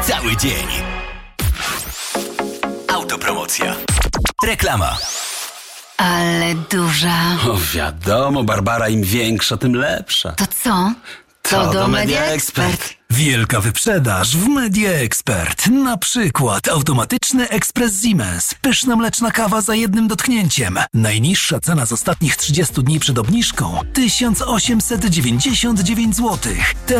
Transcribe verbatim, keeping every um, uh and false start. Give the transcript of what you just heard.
cały dzień. Autopromocja. Reklama. Ale duża. O, wiadomo, Barbara, im większa, tym lepsza. To co? To, To do do Media Media Expert. Expert. Wielka wyprzedaż w Media Expert. Na przykład automatyczny ekspres Siemens. Pyszna mleczna kawa za jednym dotknięciem. Najniższa cena z ostatnich trzydziestu dni przed obniżką tysiąc osiemset dziewięćdziesiąt dziewięć złotych.